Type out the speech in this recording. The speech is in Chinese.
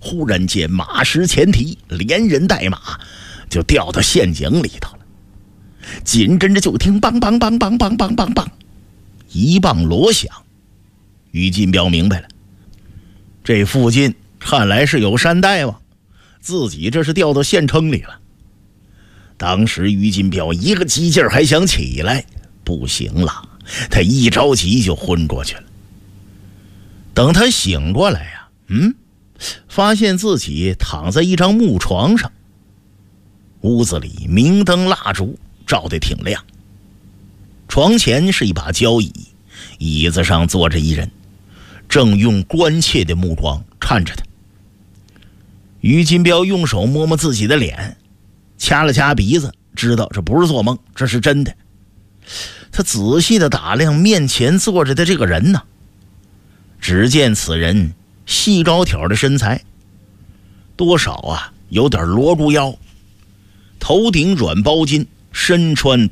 忽然间马失前蹄，连人带马就掉到陷阱里头了。紧跟着就听梆梆梆梆梆梆梆梆一棒锣响。于金彪明白了，这附近看来是有山大王，自己这是掉到县城里了。当时于金彪一个急劲儿还想起来，不行了，他一着急就昏过去了。等他醒过来呀，发现自己躺在一张木床上，屋子里明灯蜡烛照得挺亮，床前是一把交椅，椅子上坐着一人，正用关切的目光看着他。于金彪用手摸摸自己的脸，掐了掐鼻子，知道这不是做梦，这是真的。他仔细地打量面前坐着的这个人呢，只见此人细高挑的身材，多少有点罗住腰，头顶软包巾，身穿